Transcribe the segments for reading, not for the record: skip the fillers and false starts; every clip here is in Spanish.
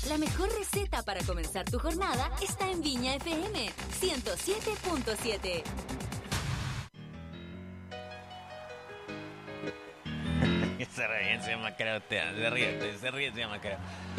La mejor receta para comenzar tu jornada está en Viña FM 107.7. Se ríe, se enmascara usted. Se ríe, se enmascara.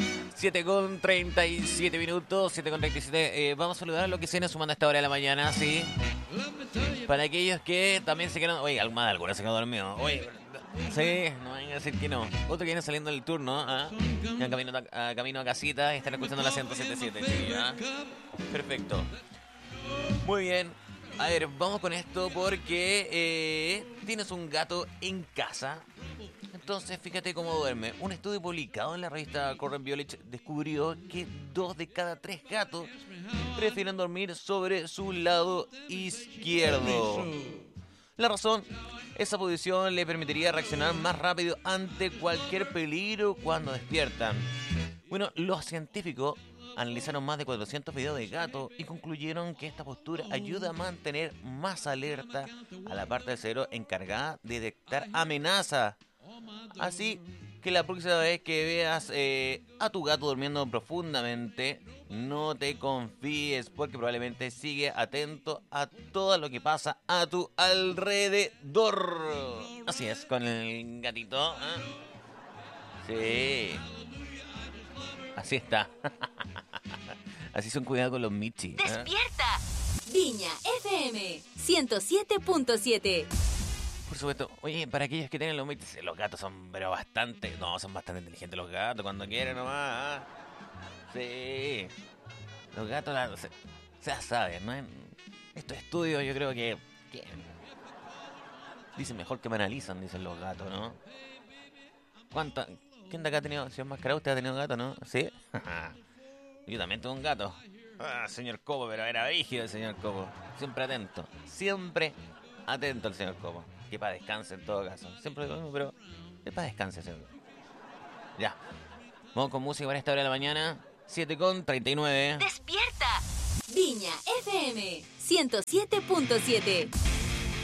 7:37 minutos, 7:37. Vamos a saludar a los que se nos suman a esta hora de la mañana, ¿sí? Para aquellos que también se quedan... Oye, alguna se quedó dormido. Oye, sí, no vayan a decir que no. Otro que viene saliendo del turno, ¿ah? Camino a casita y están escuchando la 107.7, chiquillos, ¿ah? Perfecto. Muy bien. A ver, vamos con esto porque tienes un gato en casa. Entonces, fíjate cómo duerme. Un estudio publicado en la revista Current Biology descubrió que 2 de cada 3 gatos prefieren dormir sobre su lado izquierdo. La razón, esa posición le permitiría reaccionar más rápido ante cualquier peligro cuando despiertan. Bueno, los científicos analizaron más de 400 videos de gatos y concluyeron que esta postura ayuda a mantener más alerta a la parte del cerebro encargada de detectar amenazas. Así que la próxima vez que veas a tu gato durmiendo profundamente, no te confíes porque probablemente sigue atento a todo lo que pasa a tu alrededor. Así es, con el gatito, ¿eh? Sí. Así está. Así son cuidados con los michis. ¡Despierta! Viña FM 107.7. Por supuesto. Oye, para aquellos que tienen los michis, los gatos son bastante inteligentes los gatos cuando quieren nomás. Sí. Los gatos ya saben, ¿no? Estos estudios yo creo que dicen mejor que me analizan, dicen los gatos, ¿no? ¿Quién de acá ha tenido, señor Mascarado, usted ha tenido gato, no? ¿Sí? Yo también tengo un gato. Señor Copo, pero era rígido el señor Copo. Siempre atento el señor Copo. Que para descanse en todo caso. Siempre lo mismo, pero que para descanse, señor. Ya. Vamos con música para esta hora de la mañana. 7:39. ¡Despierta! Viña FM 107.7.